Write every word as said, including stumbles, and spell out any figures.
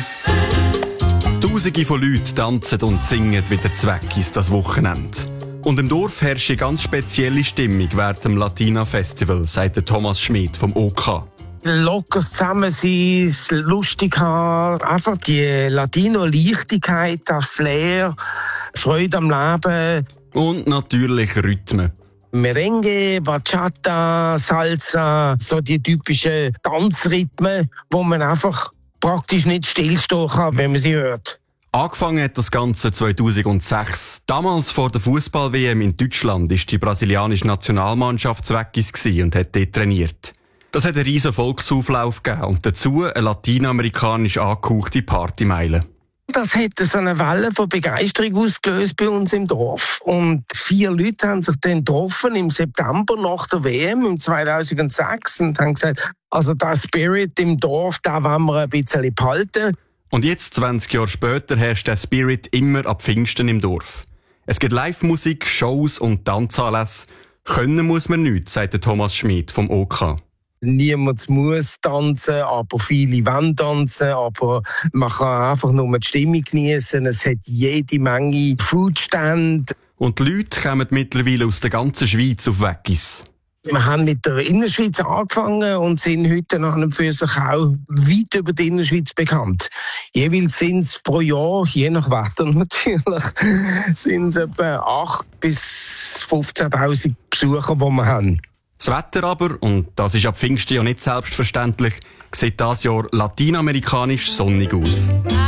Weckis. Tausende von Leuten tanzen und singen wieder zu Weckis das Wochenende. Und im Dorf herrscht eine ganz spezielle Stimmung während dem Latina-Festival, sagt der Thomas Schmid vom O K. Locker zusammen sein, lustig haben, einfach die Latino-Leichtigkeit, das Flair, Freude am Leben. Und natürlich Rhythmen. Merengue, Bachata, Salsa, so die typischen Tanzrhythmen, wo man einfach praktisch nicht stillstehen kann, wenn man sie hört. Angefangen hat das Ganze zweitausendsechs. Damals vor der Fußball-W M in Deutschland war die brasilianische Nationalmannschaft zu Weckis und hat dort trainiert. Das hat einen riesen Volksauflauf gegeben und dazu eine lateinamerikanisch angehauchte Partymeile. Das hat so eine Welle von Begeisterung ausgelöst bei uns im Dorf. Und vier Leute haben sich dann getroffen im September nach der W M im zweitausendsechs und haben gesagt, also der Spirit im Dorf, da wollen wir ein bisschen behalten. Und jetzt, zwanzig Jahre später, herrscht der Spirit immer ab Pfingsten im Dorf. Es gibt Live-Musik, Shows und Tanzanlässe. Können muss man nichts, sagt der Thomas Schmid vom O K. Niemand muss tanzen, aber viele wollen tanzen, aber man kann einfach nur die Stimmung genießen. Es hat jede Menge Foodstände. Und die Leute kommen mittlerweile aus der ganzen Schweiz auf Weckis. Wir haben mit der Innerschweiz angefangen und sind heute an und für sich auch weit über die Innerschweiz bekannt. Jeweils sind es pro Jahr, je nach Wetter natürlich, sind es etwa acht bis fünfzehntausend Besucher, die wir haben. Das Wetter aber, und das ist ab Pfingsten ja nicht selbstverständlich, sieht dieses Jahr lateinamerikanisch sonnig aus.